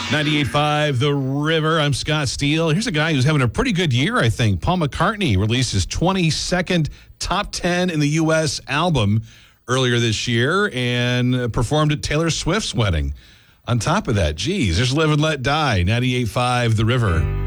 98.5 The River. I'm Scott Steele. Here's a guy who's having a pretty good year, I think. Paul McCartney released his 22nd top 10 in the U.S. album earlier this year and performed at Taylor Swift's wedding. On top of that, geez, there's Live and Let Die, 98.5 The River.